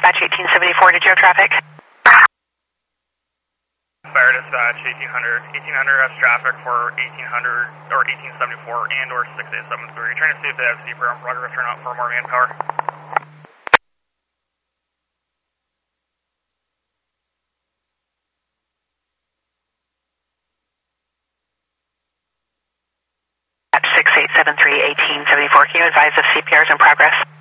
dispatch 1874, did you have traffic? Fire dispatch 1800 has traffic for 1800 or 1874 and or 6873. Trying to see if they have CPR in progress or not for more manpower. At 6873, 1874, can you advise if CPR is in progress?